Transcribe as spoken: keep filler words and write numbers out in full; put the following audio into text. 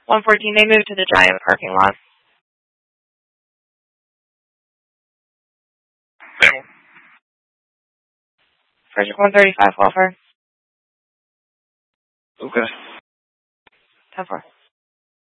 one fourteen, they moved to the giant parking lot. Project one thirty-five, welfare. Okay. ten four.